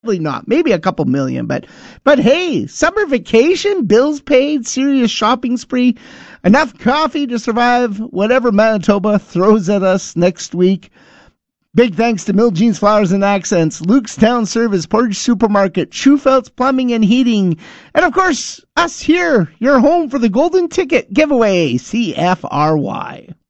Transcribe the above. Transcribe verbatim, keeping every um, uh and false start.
Probably not. Maybe a couple million, but but hey, summer vacation, bills paid, serious shopping spree, enough coffee to survive whatever Manitoba throws at us next week. Big thanks to Mill Jeans Flowers and Accents, Luke's Town Service, Portage Supermarket, Schufelt's Plumbing and Heating, and of course, us here, your home for the Golden Ticket giveaway, C F R Y.